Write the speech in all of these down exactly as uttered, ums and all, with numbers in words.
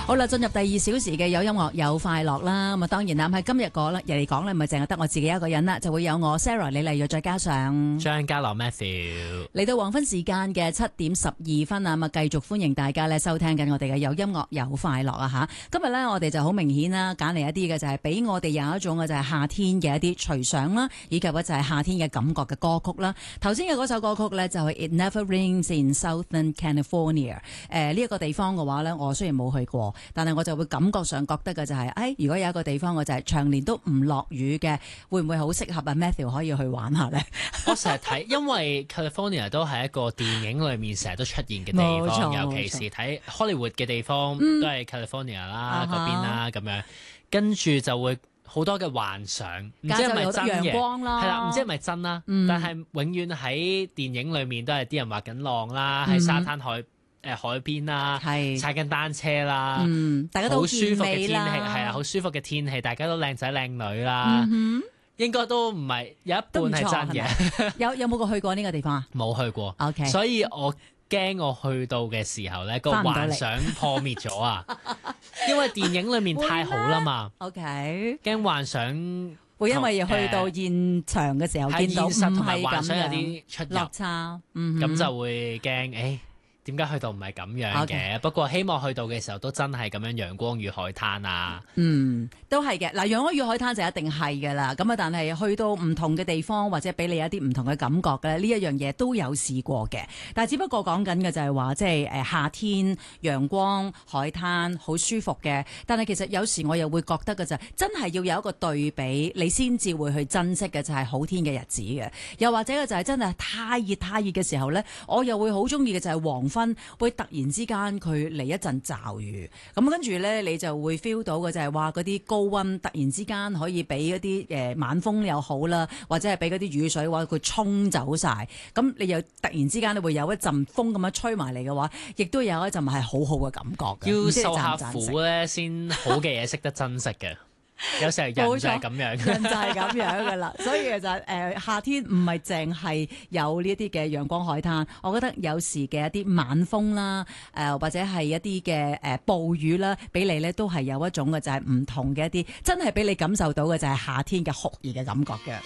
好啦，進入第二小時嘅有音樂有快樂啦。咁啊，當然啦，喺今日講咧，嚟講咧，唔係淨係得我自己一個人啦，就會有我 Sarah 李麗若，再加上張家樂 Matthew 嚟到黃昏時間嘅七點十二分啊！咁啊，繼續歡迎大家咧收聽緊我哋嘅有音樂有快樂啊！吓，今日咧我哋就好明顯啦，揀嚟一啲嘅就係俾我哋有一種嘅就係夏天嘅一啲隨想啦，以及咧就係夏天嘅感覺嘅歌曲啦。頭先嘅嗰首歌曲咧就係 It Never Rains in Southern California。誒呢一個地方嘅話咧，我雖然冇去過，但係我就會感覺上覺得嘅就係、是，誒、哎、如果有一個地方我就係長年都唔落雨嘅，會唔會好適合啊 Matthew 可以去玩下咧？ 我成日睇，因為 California 都係一個電影裏面成日都出現嘅地方，尤其是睇 Hollywood 嘅地方、嗯、都係 California 啦嗰、uh huh. 邊啦咁樣，跟住就會好多嘅幻想，唔知係咪真嘅？係啦，唔知係咪真啦？嗯、但係永遠喺電影裏面都係啲人畫緊浪啦，喺、嗯、沙灘海。誒、呃、海邊啦，踩緊單車啦，嗯，大家都好舒服嘅天氣，係啊，好舒服嘅天氣，大家都靚仔靚女啦，嗯、哼應該都唔係有一半係真嘅。有有冇過去過呢個地方啊？冇去過 ，OK，所以我驚我去到嘅時候咧，個幻想破滅咗啊！因為電影裡面太好啦嘛，OK， 驚幻想會因為要去到現場嘅時候見到唔係咁樣有啲出入落差，咁、嗯、就會驚誒。欸點解去到唔係咁樣嘅？Okay. 不過希望去到嘅時候都真係咁樣陽光與海灘啊！嗯，都係嘅。嗱，陽光與海灘就一定係嘅啦。咁啊，但係去到唔同嘅地方或者俾你一啲唔同嘅感覺嘅呢一樣嘢都有試過嘅。但係只不過講緊嘅就係話，即係誒夏天陽光海灘好舒服嘅。但係其實有時我又會覺得嘅就係真係要有一個對比，你先至會去珍惜嘅就係好天嘅日子嘅。又或者嘅就係真係太熱太熱嘅時候咧，我又會好中意嘅就係黃昏。會突然之間佢嚟一陣驟雨，咁跟住咧你就會 feel 到嘅就係話嗰啲高溫突然之間可以俾嗰啲誒晚風又好啦，或者係俾嗰啲雨水話佢沖走晒，咁你又突然之間你會有一陣風咁樣吹埋嚟嘅話，亦都有一陣係好好嘅感覺嘅。要受下苦咧，先好嘅嘢識得珍惜嘅。有時候人就係咁樣，人就係咁樣噶啦。所以其實誒夏天唔係淨係有呢啲嘅陽光海灘，我覺得有時嘅一啲晚風啦，誒、呃、或者係一啲嘅誒暴雨啦，俾你咧都係有一種嘅就係唔同嘅一啲，真係俾你感受到嘅就係夏天嘅酷熱嘅感覺嘅。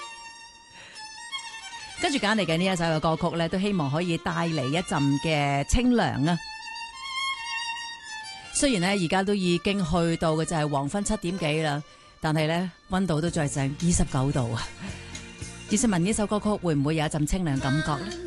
跟住揀嚟嘅呢一首嘅歌曲咧，都希望可以帶嚟一陣嘅清涼啊！雖然咧而家都已經去到嘅就係黃昏七點幾啦。但係咧，溫度都再剩二十九度啊！葉倩文呢首歌曲會唔會有一陣清涼感覺咧？